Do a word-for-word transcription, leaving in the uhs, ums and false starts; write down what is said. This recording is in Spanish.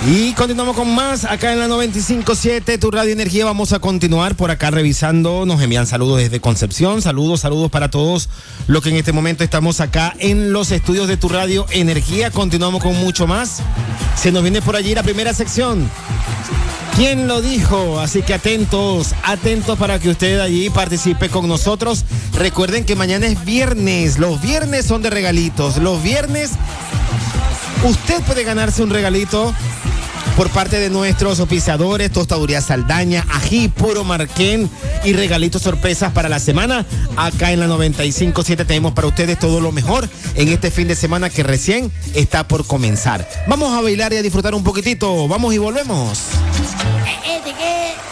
Y continuamos con más acá en la noventa y cinco punto siete, tu Radio Energía. Vamos a continuar por acá revisando. Nos envían saludos desde Concepción. Saludos, saludos para todos los que en este momento estamos acá en los estudios de tu Radio Energía. Continuamos con mucho más. Se nos viene por allí la primera sección. ¿Quién lo dijo? Así que atentos, atentos para que usted allí participe con nosotros. Recuerden que mañana es viernes. Los viernes son de regalitos. Los viernes usted puede ganarse un regalito por parte de nuestros auspiciadores, Tostaduría Saldaña, Ají Puro Marquén y regalitos sorpresas para la semana. Acá en la noventa y cinco punto siete tenemos para ustedes todo lo mejor en este fin de semana que recién está por comenzar. Vamos a bailar y a disfrutar un poquitito. Vamos y volvemos.